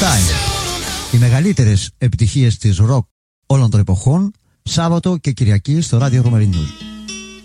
Time. Οι μεγαλύτερες επιτυχίες της ροκ όλων των εποχών, Σάββατο και Κυριακή στο Radio Romery News.